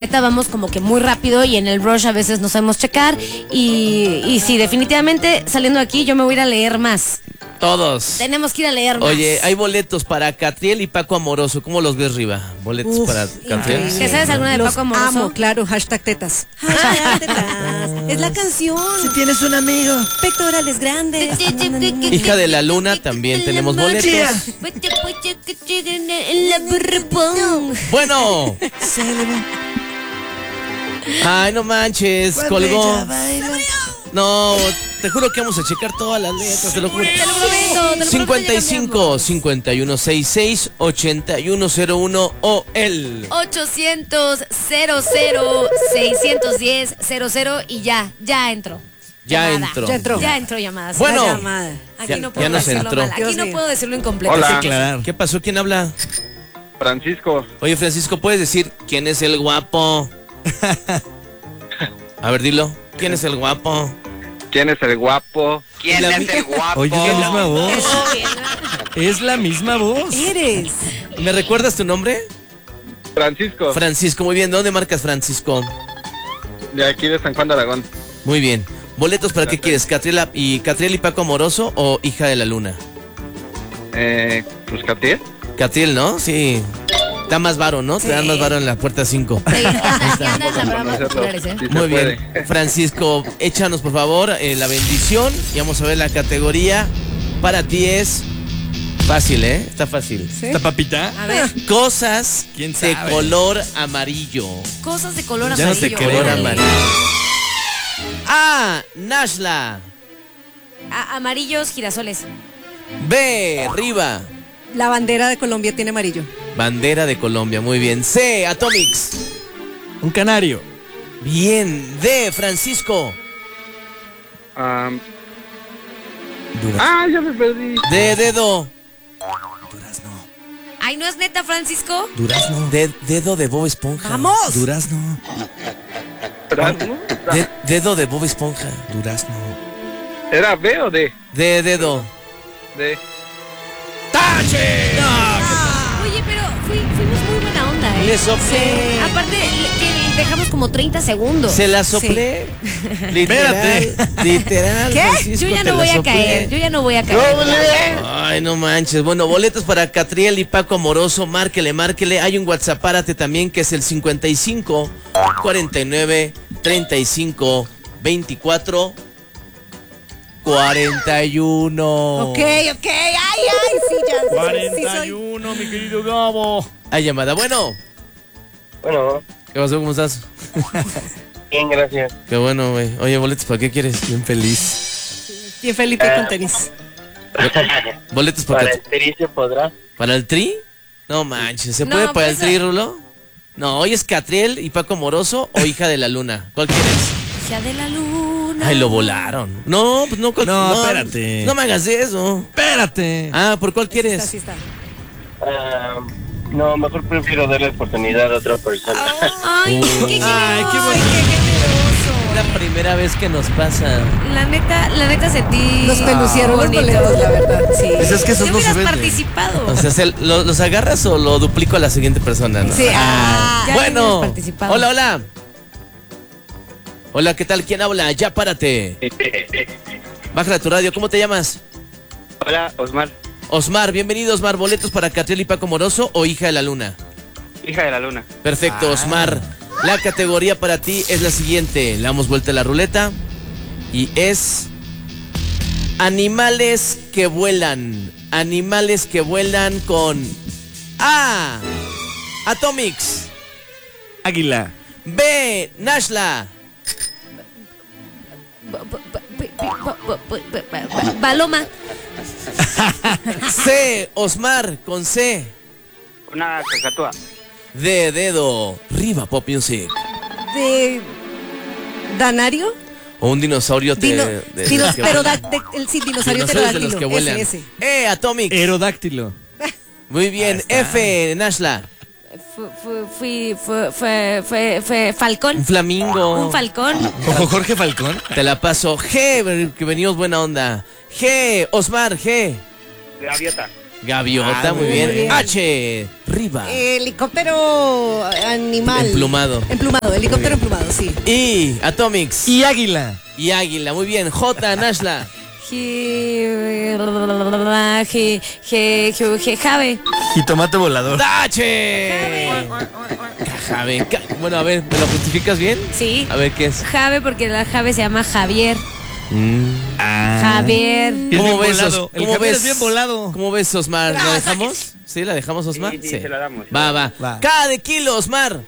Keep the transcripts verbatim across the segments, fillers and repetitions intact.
neta vamos como que muy rápido y en el rush a veces no sabemos checar. Y, y sí, definitivamente saliendo de aquí yo me voy a ir a leer más. Todos. Tenemos que ir a leer más. Oye, hay boletos para Catriel y Paco Amoroso. ¿Cómo los ves, Riva? Boletos Uf, para Catriel. ¿Qué sabes alguna de Los Paco Amoroso? amo, claro, hashtag tetas. Hashtag tetas. Es la canción. Si tienes un amigo. Pectorales grandes. Hija de la Luna, también tenemos boletos. Bueno. Ay, no manches, colgó. No, te juro que vamos a checar todas las letras, te lo juro. Te lo prometo, te lo prometo, cincuenta y ya cinco, cambiamos. cincuenta y uno sesenta y seis, ochenta y uno cero uno o el ochocientos, cero cero, seiscientos diez, cero cero y ya, ya entró. Ya Llamada. entró. Ya entró. Ya entró llamada. sí. Bueno. La llamada. Aquí Ya- no puedo ya nos decirlo entró. mal. Aquí Dios no mío. puedo decirlo incompleto. Hola. Aclarar. ¿Qué pasó? ¿Quién habla? Francisco. Oye, Francisco, ¿puedes decir quién es el guapo? A ver, dilo. ¿Quién es el guapo? ¿Quién es el guapo? ¿Quién La es mi- el guapo? Oye, es la misma voz. Es la misma voz. Eres. ¿Me recuerdas tu nombre? Francisco, Francisco, muy bien. ¿De dónde marcas, Francisco? de aquí de San Juan de Aragón. Muy bien. ¿Boletos para qué quieres? ¿Catriel y, Catriel y Paco Amoroso o Hija de la Luna? Eh, pues Catriel. Catriel, ¿no? Sí. Da más varo, ¿no? Te dan más varo en la puerta cinco. Sí, aquí andan la brava Conocerlo. populares, ¿eh? Sí se Muy puede. bien. Francisco, échanos por favor eh, la bendición y vamos a ver la categoría. Para ti es fácil, ¿eh? Está fácil. ¿Esta papita? A ver, Cosas ¿Quién de sabe? color amarillo. cosas de color Ya no te amarillo. creo. Color órale. amarillo. A. Nashla. A- amarillos girasoles. B. Riva. La bandera de Colombia tiene amarillo. Bandera de Colombia, muy bien. C. Atomics. Un canario. Bien. D. Francisco. Ah, Durazno. ah, ya me perdí. D. Dedo. Durazno. Ay, ¿no es neta, Francisco? Durazno. D. Dedo de Bob Esponja. ¡Vamos! Durazno. ¿Durazno? De- dedo de Bob Esponja. Durazno. ¿Era B o D? D. Dedo. D. Oye, pero fui- fuimos muy buena onda, ¿eh? Le soplé. Aparte, le- que dejamos como treinta segundos. Se la soplé. Literal. Espérate. Literal. ¿Qué? Francisco, Yo ya te no la voy a soplé. caer. Yo ya no voy a caer. Ay, no manches. Bueno, boletos para Catriel y Paco Amoroso. Márquele, márquele. Hay un WhatsApp, párate también, que es el cincuenta y cinco, cuarenta y nueve, treinta y cinco, veinticuatro, cuarenta y uno. Ok, ok. Ay, ay, sí, ya. sí, sí, cuarenta y soy. uno, mi querido Gabo. Hay llamada. Bueno, Bueno, ¿qué pasó? ¿Cómo estás? bien, gracias. Qué bueno, güey. Oye, boletos, ¿para qué quieres? Bien feliz. Bien Felipe con tenis. Boletos para, Para el Tri se podrá. ¿para el tri? No manches. ¿Se No, puede para el pues, tri, Rulo? No, hoy es Catriel y Paco Amoroso o Hija de la Luna. ¿Cuál quieres? Hija de la luna. Ay, lo volaron. No, pues no. cual- No, espérate. No me hagas eso. Espérate. Ah, ¿por cuál Así quieres? está. Ah, no, mejor prefiero darle oportunidad a otra persona. Ay, Uy. qué Ay, qué generoso, bonito. qué generoso. La primera vez que nos pasa. La neta, la neta sentí. Nos pelucieron los bonito. boletos, la verdad. Sí. Pues es que esos Si no se hubieras venden. participado. O sea, ¿se- lo- ¿los agarras o lo duplico a la siguiente persona? ¿No? Sí, ah, ya Bueno, hubieras participado. hola, hola. Hola, ¿qué tal? ¿Quién habla? Ya párate. Bájala tu radio. ¿Cómo te llamas? Hola, Osmar, Osmar, bienvenido, Osmar. ¿Boletos para Catriel y Paco Moroso o Hija de la Luna? hija de la luna. Perfecto, Osmar. La categoría para ti es la siguiente. Le damos vuelta a la ruleta y es animales que vuelan. Animales que vuelan con A. Atomics. Águila. B. Nashla. Ba- ba- ba- ba- ba- ba- ba- ba- Baloma. C. Osmar con C. Una cacatúa. D. Dedo. Riva Pop Music. de Danario. O un dinosaurio te, Dino, de- de dinos- los que pero vuelan. da- de- el sí, dinosaurio Dinosaurios de los pterodáctilo. que vuelan. Ese, ese. E. Atomics. Aerodáctilo. Muy bien. Ahí está. F. Nashla. Fu- fu- Fui, fue, fue, fue, fue Falcón. Un flamingo. Un falcón. Ojo, Jorge Falcón. Te la paso. G, que venimos buena onda. G, Osmar, G. Gaviota. Gaviota, Ah, muy muy bien. bien. H. Riva. Helicóptero animal. Emplumado. Emplumado, helicóptero emplumado, sí. I. Atomics. Y águila. Y águila, muy bien. J. Nashla. Je- je- je- je- je- Jave. Jitomate volador. H. Jave. Ca- Bueno, a ver, ¿me lo justificas bien? Sí. A ver qué es. Jave porque la Jave se llama Javier. Ah. Javier. Es ¿Cómo bien ves, volado. Os- El cómo Javier ves? es bien volado. ¿Cómo ves, Osmar? ¿La dejamos? ¿Sí? ¿La dejamos, Osmar? Sí, sí, se la damos. Va, va, Va. K de kilo, Osmar.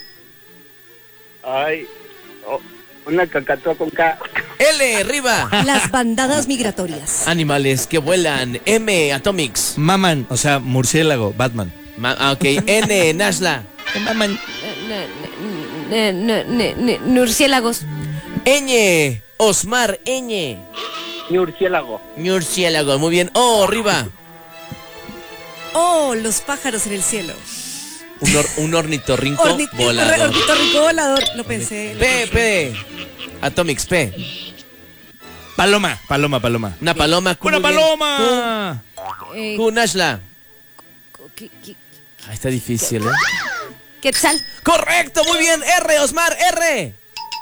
Ay, oh, una cacatúa con K. L, arriba. Las bandadas migratorias. Animales que vuelan. M, Atomics. Maman, o sea, murciélago, Batman. Ma- ah, ok. N, Nashla. Maman. Ne- ne- ne- ne- Murciélagos. Ñ, Osmar, Ñ. Murciélago. Murciélago, muy bien. O, arriba. Oh, los pájaros en el cielo. Un, or- un ornitorrinco Orni- volador. Ornitorrinco volador. Lo pensé. lo P, pensé. P. Atomics, P. Paloma, paloma, paloma. Una paloma. Q, ¡Una muy bien. paloma! Eh, Q, Nashla. ¿qué- qué- Ah, está difícil, ¿eh? Quetzal. Correcto, muy bien. R, Osmar, R.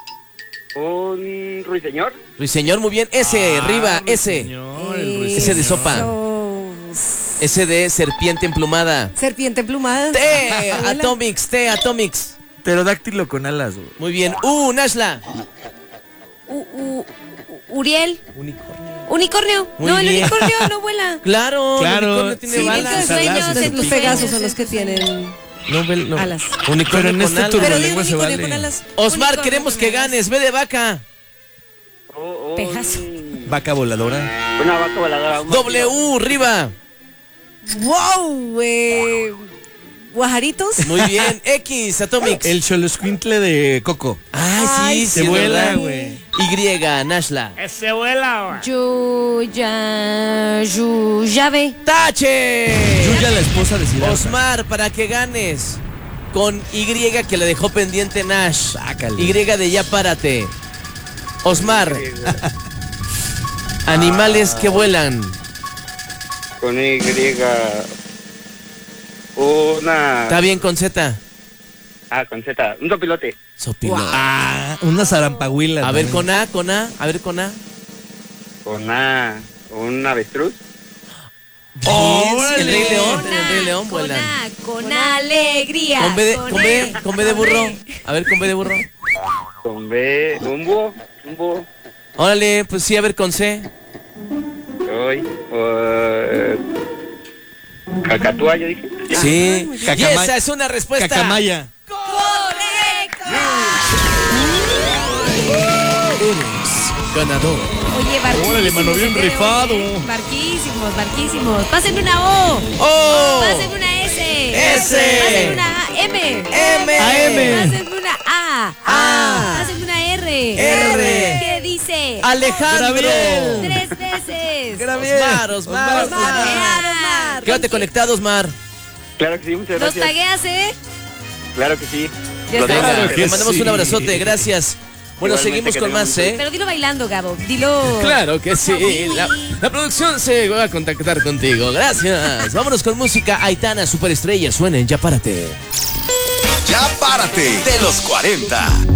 Un ruiseñor. Ruiseñor, muy bien. S, arriba, S. Señor, el ruiseñor. Ese de sopa. Eso. S de serpiente emplumada. Serpiente emplumada. T, Abuela. Atomics, T, Atomics. Pterodáctilo con alas, güey. Muy bien. U, Nashla. U- u- u- Uriel. Unicornio. Unicornio. Muy no, el bien. unicornio no vuela. Claro, Claro, el unicornio tiene sí, balas. tus sueños, alas, en Los tus Pegasos sueños, son los en que tus tienen. No, vel- no. Alas. Unicornio Pero en con este alas. turno- Pero di lengua un se unicornio vale. con alas. Osmar, Unicornio queremos con que alas. ganes. Ve de vaca. Un- Pegaso. Vaca voladora. Una vaca voladora. un W, arriba. ¡Wow! Eh, ¿Guajaritos? Muy bien. X, Atomics. El choloscuintle de Coco. Ah, Ay, sí, se sí, es vuela, verdad. güey. Y, Nashla. Ese vuela, Yu, ya, yu, llave. ¡Tache! Yuya, la esposa de Siddhartha. Osmar, para que ganes. Con Y que le dejó pendiente Nash. Sácale. Y de ya párate. Osmar. Animales que vuelan. Con Y. Una. Está bien con Z. Ah, con Z. Un sopilote. Sopilote. Ah, una zarampahuila. A ver también. con A, con A, a ver con A. Con A. Un avestruz. El Rey León, Con en el Rey A, León con vuelan. A, con alegría. Con B de, con con B, A, con B de burro. A ver, con B de burro. Con B. Un búho. Un búho. Órale, pues sí, a ver con C. Hoy. Uh, cacatúa, yo dije. Sí. Y Cacama- esa es una respuesta. Cacamaya. Eres ganador. Oye, barquísimos. Órale, mano, bien el día de hoy, rifado. ¿eh? Barquísimos, barquísimos. Pasen una O. ¡Oh! Pasen una S. S. Pasen una M. M. A M. Pasen una A. A. Pasen una R. R. ¿Qué dice? Alejandro. Gabriel. Tres veces. Osmar, Osmar. Osmar. Quédate conectado, Osmar. Claro que sí, muchas Los gracias. tagueas, ¿eh? Claro que sí. Ya Los está. Venga, tagueo. te que mandamos sí. un abrazote, gracias. Bueno, Igualmente, seguimos que con tengan más, un- ¿eh? Pero dilo bailando, Gabo. Dilo. Claro que sí. La, la producción se va a contactar contigo. Gracias. Vámonos con música. Aitana, superestrella. Suenen, ya párate. Ya párate de los cuarenta.